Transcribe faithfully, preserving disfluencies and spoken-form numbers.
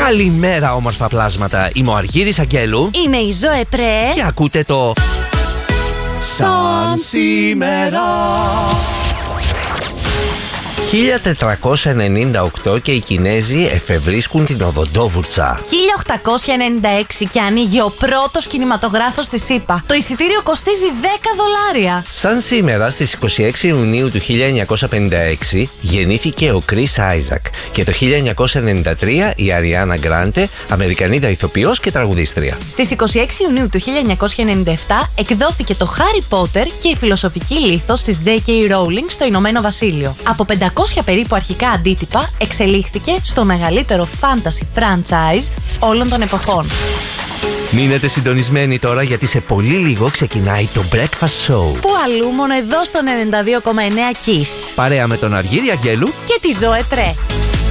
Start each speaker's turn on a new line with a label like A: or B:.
A: Καλημέρα όμορφα πλάσματα. Είμαι ο Αργύρης Αγγέλου.
B: Είμαι η Ζωέ Πρέ.
A: Και ακούτε το Σαν σήμερα. χίλια τετρακόσια ενενήντα οκτώ και οι Κινέζοι εφευρίσκουν την οδοντόβουρτσα.
B: χίλια οκτακόσια ενενήντα έξι και ανοίγει ο πρώτος κινηματογράφος στη ΣΥΠΑ. Το εισιτήριο κοστίζει δέκα δολάρια.
A: Σαν σήμερα, στις είκοσι έξι Ιουνίου του χίλια εννιακόσια πενήντα έξι, γεννήθηκε ο Κρίς Άιζακ και το χίλια εννιακόσια ενενήντα τρία η Αριάνα Γκράντε, Αμερικανίδα ηθοποιός και τραγουδίστρια.
B: Στις είκοσι έξι Ιουνίου του χίλια εννιακόσια ενενήντα επτά εκδόθηκε το Χάρι Πότερ και η φιλοσοφική λίθος της τζέι κέι Rowling στο Ηνωμένο Βασίλειο. Από πεντακόσια περίπου αρχικά αντίτυπα εξελίχθηκε στο μεγαλύτερο fantasy franchise όλων των εποχών.
A: Μείνετε συντονισμένοι τώρα, γιατί σε πολύ λίγο ξεκινάει το Breakfast Show.
B: Που αλλού μόνο εδώ στον ενενήντα δύο κόμμα εννέα Kiss.
A: Παρέα με τον Αργύρη Αγγέλου
B: και τη Ζωέ Πρέ.